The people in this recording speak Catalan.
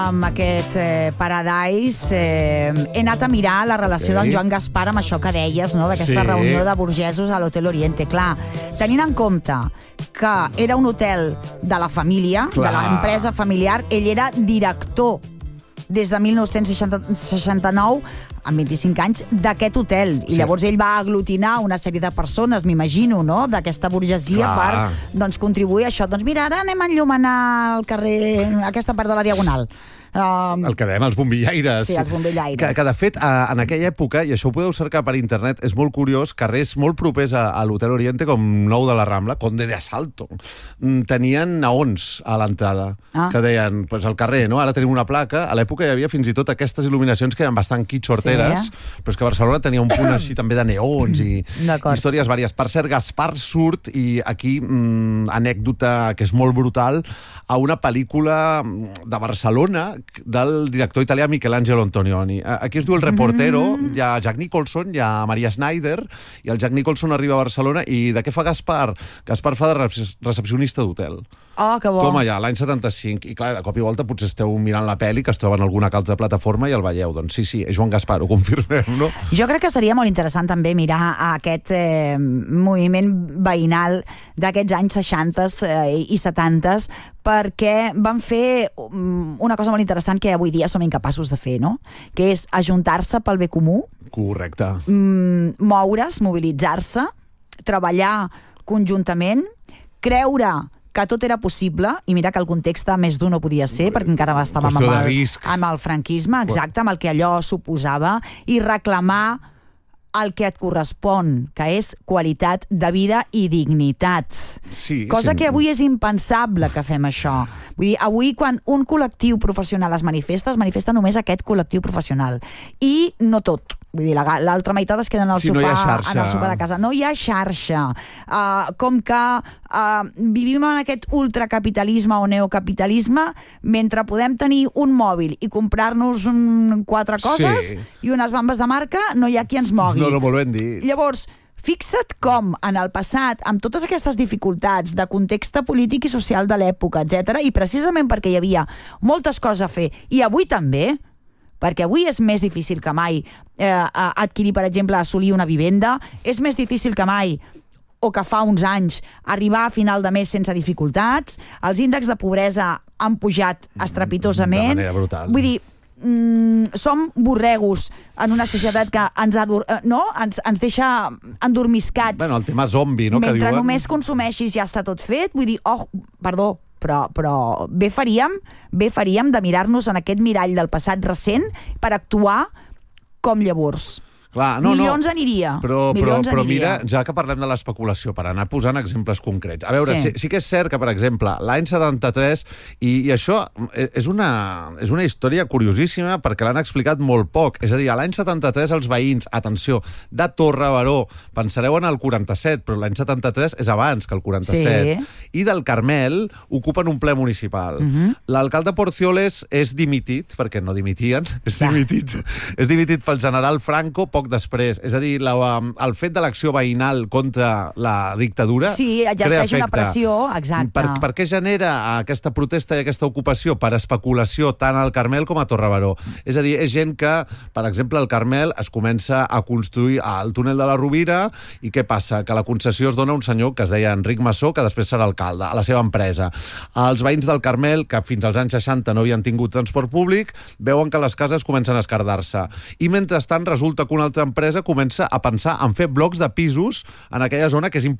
Amb aquest Paradise he anat a mirar la relació d'en Joan Gaspar amb això que deies, no? D'aquesta reunió de burgesos a l'Hotel Oriente. Clar, tenint en compte que era un hotel de la família, de l'empresa familiar, ell era director des de 1969, amb 25 anys, d'aquest hotel. I llavors ell va aglutinar una sèrie de persones, m'imagino, no?, d'aquesta burgesia per contribuir a això. Doncs mira, ara anem a enllumenar el carrer, aquesta part de la Diagonal. El que dèiem, els bombillaires. Sí, els bombillaires. Que de fet, en aquella època, i això ho podeu cercar per internet, és molt curiós, carrers molt propers a l'Hotel Oriente, com Nou de la Rambla, Conde de Asalto, tenien naons a l'entrada, que deien, pues, al carrer, no? Ara tenim una placa. A l'època hi havia fins i tot aquestes il·luminacions que eren bastant quitxorteres, però és que Barcelona tenia un punt així també de neons i històries vàries. Per cert, Gaspar surt, i aquí, anècdota que és molt brutal, a una pel·lícula de Barcelona del director italià Michelangelo Antonioni. Aquí es diu El Reportero, hi ha Jack Nicholson, hi ha Maria Schneider, i el Jack Nicholson arriba a Barcelona, i de què fa Gaspar? Gaspar fa de recepcionista d'hotel. Oh, que bo. Toma ja, l'any 75. I clar, de cop i volta potser esteu mirant la pel·li, que es troba en alguna altra plataforma, i el veieu. Doncs sí, és Joan Gaspar, ho confirmem, no? Jo crec que seria molt interessant també mirar aquest moviment veïnal d'aquests anys 60 i 70, perquè van fer una cosa molt interessant que avui dia som incapaços de fer, no? Que és ajuntar-se pel bé comú. Correcte. Moure's, mobilitzar-se, treballar conjuntament, creure que tot era possible, i mira que el context més dur no podia ser, perquè encara estàvem amb el franquisme, exacte, amb el que allò suposava, i reclamar el que et correspon, que és qualitat de vida i dignitat. Cosa que avui és impensable que fem això. Vull dir, avui quan un col·lectiu professional es manifesta només aquest col·lectiu professional. I no tot. Vull dir, l'altra meitat es queden al sofà de casa. No hi ha xarxa. Com que vivim en aquest ultracapitalisme o neocapitalisme, mentre podem tenir un mòbil i comprar-nos 4 coses i unes bambes de marca, no hi ha qui ens mogui. No, molt ben dit. Llavors, fixa't com en el passat, amb totes aquestes dificultats de context polític i social de l'època, etc., i precisament perquè hi havia moltes coses a fer, i avui també, perquè avui és més difícil que mai adquirir, per exemple, assolir una vivenda, és més difícil que mai, o que fa uns anys, arribar a final de mes sense dificultats, els índexs de pobresa han pujat estrepitosament. De manera brutal. Vull dir, som borregos en una societat que ens deixa endormiscats. Bueno, el tema zombi, no? Mentre només consumeixis ja està tot fet. Vull dir, perdó, però bé faríem de mirar-nos en aquest mirall del passat recent per actuar com llavors. Milions aniria. Però mira, ja que parlem de l'especulació, per anar posant exemples concrets. A veure, sí que és cert que, per exemple, l'any 73, i això és una història curiosíssima perquè l'han explicat molt poc. És a dir, a l'any 73 els veïns, atenció, de Torre-Baró, pensareu en el 47, però l'any 73 és abans que el 47, i del Carmel ocupen un ple municipal. L'alcalde Porcioles és dimitit, perquè no dimitien, és dimitit pel general Franco poc després. És a dir, el fet de l'acció veïnal contra la dictadura exerceix una pressió, exacte. Per què genera aquesta protesta i aquesta ocupació? Per especulació tant al Carmel com a Torre-Baró. És a dir, és gent que, per exemple, al Carmel es comença a construir el túnel de la Rovira, i què passa? Que la concessió es dona a un senyor que es deia Enric Massó, que després serà alcalde, a la seva empresa. Els veïns del Carmel, que fins als anys 60 no havien tingut transport públic, veuen que les cases comencen a esquerdar-se. I mentrestant resulta que una altra empresa comença a pensar en fer blocs de pisos en aquella zona que és